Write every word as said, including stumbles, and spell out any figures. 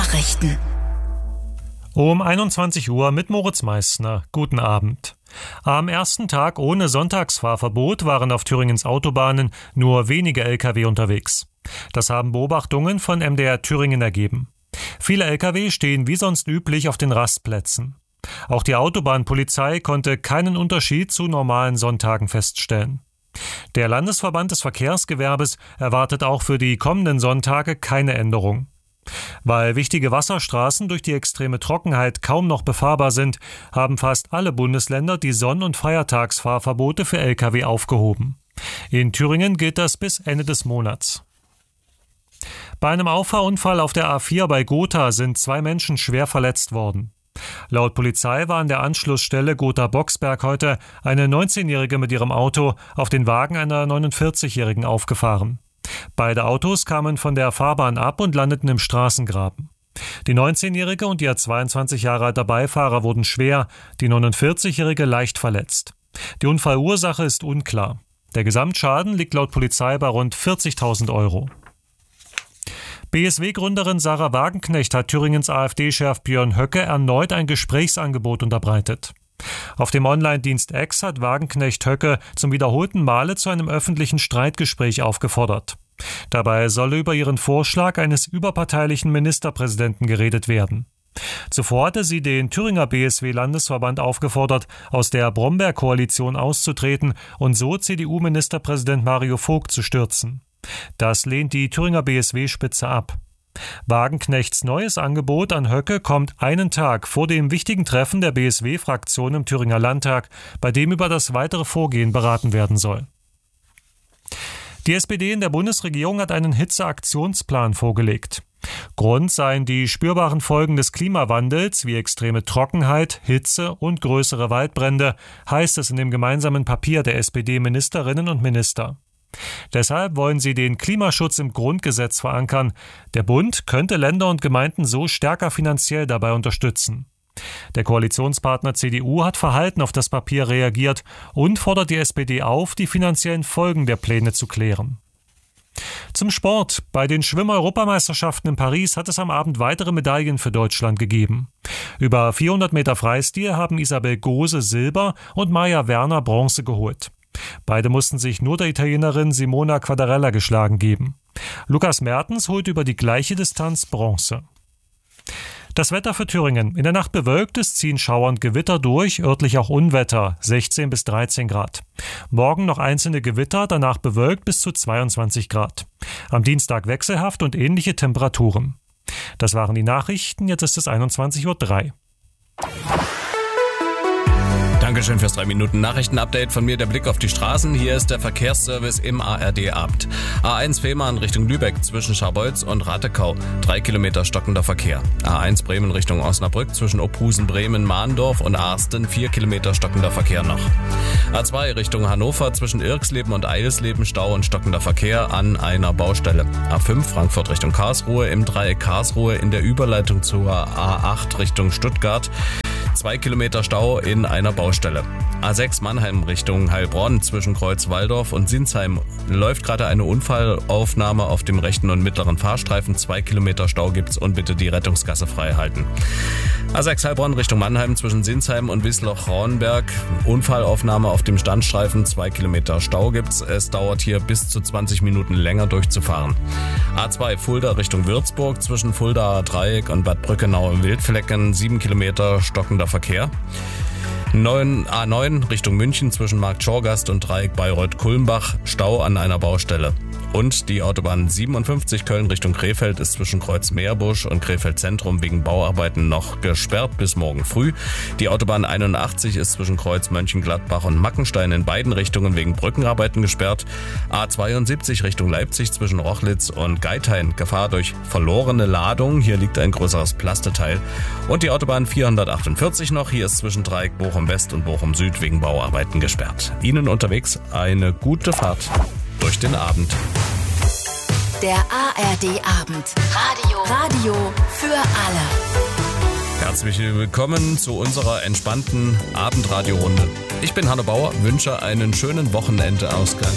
Nachrichten. Um einundzwanzig Uhr mit Moritz Meissner. Guten Abend. Am ersten Tag ohne Sonntagsfahrverbot waren auf Thüringens Autobahnen nur wenige L K W unterwegs. Das haben Beobachtungen von M D R Thüringen ergeben. Viele L K W stehen wie sonst üblich auf den Rastplätzen. Auch die Autobahnpolizei konnte keinen Unterschied zu normalen Sonntagen feststellen. Der Landesverband des Verkehrsgewerbes erwartet auch für die kommenden Sonntage keine Änderung. Weil wichtige Wasserstraßen durch die extreme Trockenheit kaum noch befahrbar sind, haben fast alle Bundesländer die Sonn- und Feiertagsfahrverbote für L K W aufgehoben. In Thüringen gilt das bis Ende des Monats. Bei einem Auffahrunfall auf der A vier bei Gotha sind zwei Menschen schwer verletzt worden. Laut Polizei war an der Anschlussstelle Gotha-Boxberg heute eine neunzehnjährige mit ihrem Auto auf den Wagen einer neunundvierzigjährigen aufgefahren. Beide Autos kamen von der Fahrbahn ab und landeten im Straßengraben. Die neunzehnjährige und ihr zweiundzwanzig Jahre alter Beifahrer wurden schwer, die neunundvierzigjährige leicht verletzt. Die Unfallursache ist unklar. Der Gesamtschaden liegt laut Polizei bei rund vierzigtausend Euro. B S W-Gründerin Sarah Wagenknecht hat Thüringens AfD-Chef Björn Höcke erneut ein Gesprächsangebot unterbreitet. Auf dem Online-Dienst X hat Wagenknecht Höcke zum wiederholten Male zu einem öffentlichen Streitgespräch aufgefordert. Dabei solle über ihren Vorschlag eines überparteilichen Ministerpräsidenten geredet werden. Zuvor hatte sie den Thüringer B S W-Landesverband aufgefordert, aus der Bromberg-Koalition auszutreten und so C D U-Ministerpräsident Mario Vogt zu stürzen. Das lehnt die Thüringer B S W-Spitze ab. Wagenknechts neues Angebot an Höcke kommt einen Tag vor dem wichtigen Treffen der B S W-Fraktion im Thüringer Landtag, bei dem über das weitere Vorgehen beraten werden soll. Die S P D in der Bundesregierung hat einen Hitzeaktionsplan vorgelegt. Grund seien die spürbaren Folgen des Klimawandels wie extreme Trockenheit, Hitze und größere Waldbrände, heißt es in dem gemeinsamen Papier der S P D-Ministerinnen und Minister. Deshalb wollen sie den Klimaschutz im Grundgesetz verankern. Der Bund könnte Länder und Gemeinden so stärker finanziell dabei unterstützen. Der Koalitionspartner C D U hat verhalten auf das Papier reagiert und fordert die S P D auf, die finanziellen Folgen der Pläne zu klären. Zum Sport. Bei den Schwimm-Europameisterschaften in Paris hat es am Abend weitere Medaillen für Deutschland gegeben. Über vierhundert Meter Freistil haben Isabel Gose Silber und Maja Werner Bronze geholt. Beide mussten sich nur der Italienerin Simona Quadarella geschlagen geben. Lukas Mertens holt über die gleiche Distanz Bronze. Das Wetter für Thüringen. In der Nacht bewölkt, es ziehen Schauer und Gewitter durch, örtlich auch Unwetter, sechzehn bis dreizehn Grad. Morgen noch einzelne Gewitter, danach bewölkt bis zu zweiundzwanzig Grad. Am Dienstag wechselhaft und ähnliche Temperaturen. Das waren die Nachrichten, jetzt ist es einundzwanzig Uhr drei. Dankeschön fürs drei Minuten Nachrichtenupdate. Von mir der Blick auf die Straßen. Hier ist der Verkehrsservice im A R D-Abend. A eins Fehmarn Richtung Lübeck zwischen Scharbeutz und Rattekau. Drei Kilometer stockender Verkehr. A eins Bremen Richtung Osnabrück zwischen Ophusen, Bremen, Mahndorf und Arsten. Vier Kilometer stockender Verkehr noch. A zwei Richtung Hannover zwischen Irksleben und Eisleben. Stau und stockender Verkehr an einer Baustelle. A fünf Frankfurt Richtung Karlsruhe im Dreieck Karlsruhe in der Überleitung zur A acht Richtung Stuttgart. Zwei Kilometer Stau in einer Baustelle. A sechs Mannheim Richtung Heilbronn zwischen Kreuz Walldorf und Sinsheim läuft gerade eine Unfallaufnahme auf dem rechten und mittleren Fahrstreifen. Zwei Kilometer Stau gibt's und bitte die Rettungsgasse frei halten. A sechs Heilbronn Richtung Mannheim zwischen Sinsheim und Wiesloch-Rauenberg. Unfallaufnahme auf dem Standstreifen. Zwei Kilometer Stau gibt's. Es dauert hier bis zu zwanzig Minuten länger durchzufahren. A zwei Fulda Richtung Würzburg zwischen Fuldaer Dreieck und Bad Brückenau-Wildflecken. Sieben Kilometer stockender Verkehr. A neun Richtung München zwischen Markt Schorgast und Dreieck Bayreuth-Kulmbach. Stau an einer Baustelle. Und die Autobahn siebenundfünfzig Köln Richtung Krefeld ist zwischen Kreuz Meerbusch und Krefeld Zentrum wegen Bauarbeiten noch gesperrt bis morgen früh. Die Autobahn einundachtzig ist zwischen Kreuz Mönchengladbach und Mackenstein in beiden Richtungen wegen Brückenarbeiten gesperrt. A zweiundsiebzig Richtung Leipzig zwischen Rochlitz und Geithain. Gefahr durch verlorene Ladung. Hier liegt ein größeres Plasteteil. Und die Autobahn vierhundertachtundvierzig noch. Hier ist zwischen Dreieck Bochum West und Bochum Süd wegen Bauarbeiten gesperrt. Ihnen unterwegs eine gute Fahrt durch den Abend. Der A R D-Abend. Radio. Radio für alle. Herzlich willkommen zu unserer entspannten Abendradiorunde. Ich bin Hanno Bauer, wünsche einen schönen Wochenendeausgang.